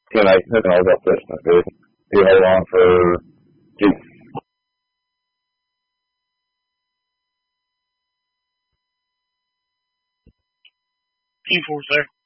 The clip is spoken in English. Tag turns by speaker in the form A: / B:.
A: TNA, nothing else about this. Okay. You hold on for
B: P4, sir.